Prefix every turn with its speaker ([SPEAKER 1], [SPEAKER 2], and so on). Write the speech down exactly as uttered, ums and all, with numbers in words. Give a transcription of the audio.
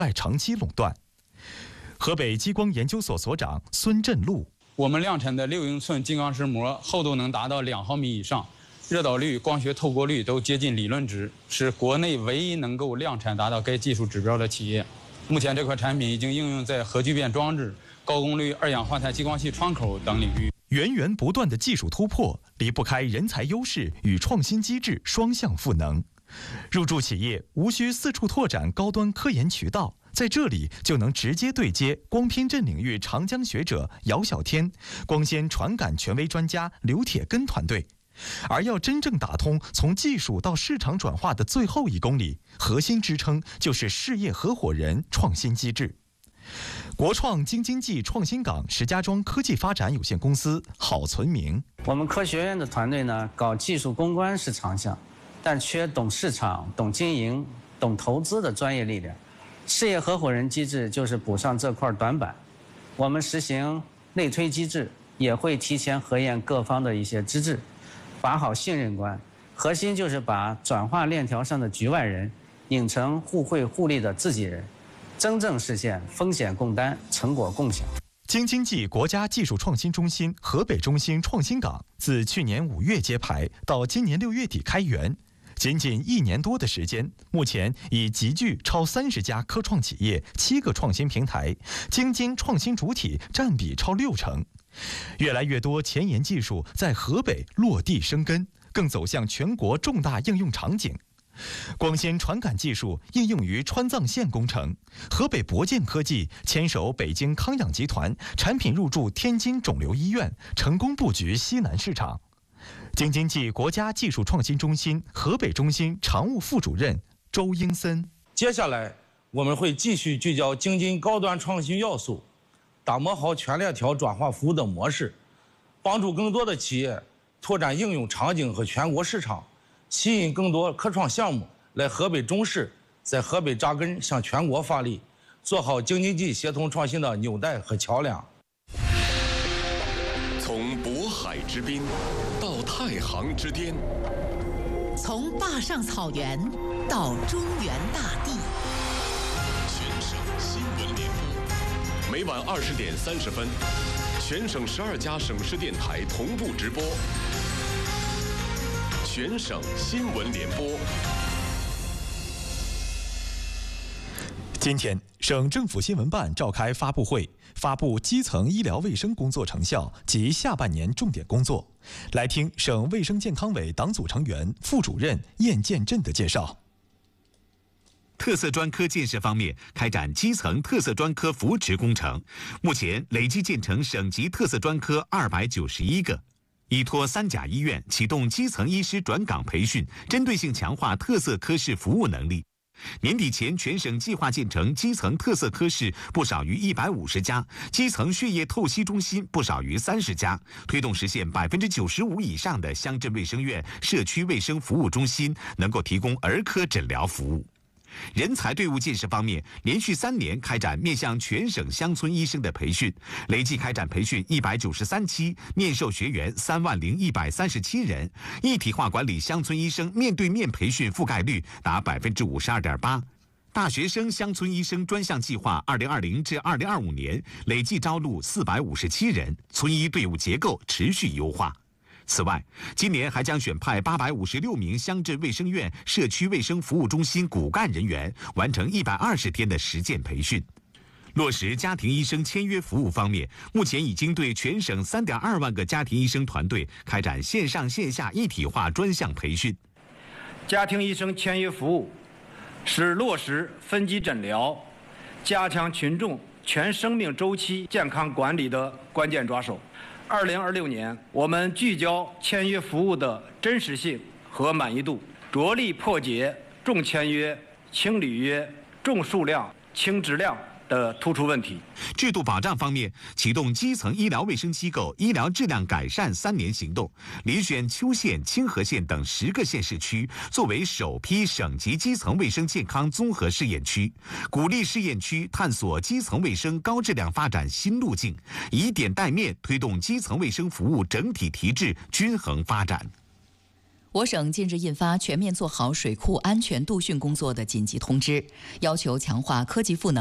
[SPEAKER 1] 赖长期垄断。河北激光研究所所长孙振禄：
[SPEAKER 2] 我们量产的六英寸金刚石膜厚度能达到两毫米以上，热导率、光学透过率都接近理论值，是国内唯一能够量产达到该技术指标的企业。目前这款产品已经应用在核聚变装置、高功率二氧化钛激光器窗口等领域。
[SPEAKER 1] 源源不断的技术突破离不开人才优势与创新机制双向赋能。入驻企业无需四处拓展高端科研渠道，在这里就能直接对接光偏振领域长江学者姚小天、光纤传感权威专家刘铁根团队。而要真正打通从技术到市场转化的最后一公里，核心支撑就是事业合伙人创新机制。国创京津冀创新港石家庄科技发展有限公司郝存明：
[SPEAKER 3] 我们科学院的团队呢，搞技术攻关是长项，但缺懂市场、懂经营、懂投资的专业力量。事业合伙人机制就是补上这块短板。我们实行内推机制，也会提前核验各方的一些资质，把好信任关。核心就是把转化链条上的局外人引成互惠互利的自己人，真正实现风险共担、成果共享。
[SPEAKER 1] 京津冀国家技术创新中心河北中心创新港自去年五月揭牌到今年六月底开园，仅仅一年多的时间，目前已集聚超三十家科创企业、七个创新平台，京津创新主体占比超六成。越来越多前沿技术在河北落地生根，更走向全国重大应用场景。光纤传感技术应用于川藏线工程，河北博健科技牵手北京康养集团，产品入驻天津肿瘤医院，成功布局西南市场。京津冀国家技术创新中心河北中心常务副主任周英森：
[SPEAKER 4] 接下来我们会继续聚焦京津高端创新要素，打磨好全链条转化服务的模式，帮助更多的企业拓展应用场景和全国市场，吸引更多科创项目来河北中市，在河北扎根，向全国发力，做好京津冀协同创新的纽带和桥梁。
[SPEAKER 5] 从渤海之滨到太行之巅，
[SPEAKER 6] 从坝上草原到中原大地，
[SPEAKER 5] 全省新闻联播，每晚二十点三十分，全省十二家省市电台同步直播。全省新闻联播。
[SPEAKER 1] 今天，省政府新闻办召开发布会，发布基层医疗卫生工作成效及下半年重点工作。来听省卫生健康委党组成员、副主任晏建振的介绍。
[SPEAKER 7] 特色专科建设方面，开展基层特色专科扶持工程，目前累计建成省级特色专科二百九十一个。依托三甲医院启动基层医师转岗培训，针对性强化特色科室服务能力。年底前，全省计划建成基层特色科室不少于一百五十家，基层血液透析中心不少于三十家，推动实现百分之九十五以上的乡镇卫生院、社区卫生服务中心能够提供儿科诊疗服务。人才队伍建设方面，连续三年开展面向全省乡村医生的培训，累计开展培训一百九十三期，面授学员三万零一百三十七人，一体化管理乡村医生面对面培训覆盖率达百分之五十二点八。大学生乡村医生专项计划二零二零至二零二五年累计招录四百五十七人，村医队伍结构持续优化。此外，今年还将选派八百五十六名乡镇卫生院、社区卫生服务中心骨干人员，完成一百二十天的实践培训。落实家庭医生签约服务方面，目前已经对全省三点二万个家庭医生团队开展线上线下一体化专项培训。
[SPEAKER 8] 家庭医生签约服务是落实分级诊疗、加强群众全生命周期健康管理的关键抓手。二零二六年，我们聚焦签约服务的真实性和满意度，着力破解重签约、轻履约、重数量、轻质量的突出问题。
[SPEAKER 7] 制度保障方面，启动基层医疗卫生机构医疗质量改善三年行动，遴选邱县、清河县等十个县市区作为首批省级基层卫生健康综合试验区，鼓励试验区探索基层卫生高质量发展新路径，以点带面推动基层卫生服务整体提质均衡发展。
[SPEAKER 9] 我省近日印发全面做好水库安全度汛工作的紧急通知，要求强化科技赋能。